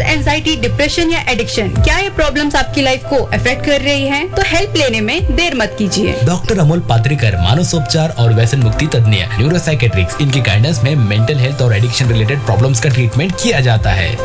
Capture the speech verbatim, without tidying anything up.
Anxiety, depression या addiction, क्या ये प्रॉब्लम्स आपकी लाइफ को अफेक्ट कर रही हैं? तो हेल्प लेने में देर मत कीजिए। डॉक्टर अमोल पात्रिकर, मानसोपचार और व्यसन मुक्ति तज्ञ, न्यूरोसाइकेट्रिक्स, इनकी गाइडेंस में मेंटल हेल्थ और एडिक्शन रिलेटेड प्रॉब्लम्स का ट्रीटमेंट किया जाता है।